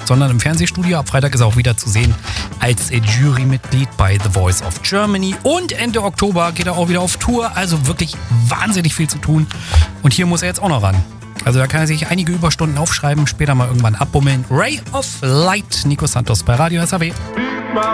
sondern im Fernsehstudio. Ab Freitag ist er auch wieder zu sehen als Jurymitglied bei The Voice of Germany. Und Ende Oktober geht er auch wieder auf Tour. Also wirklich wahnsinnig viel zu tun. Und hier muss er jetzt auch noch ran. Also da kann er sich einige Überstunden aufschreiben, später mal irgendwann abbummeln. Ray of Light, Nico Santos bei Radio SAW.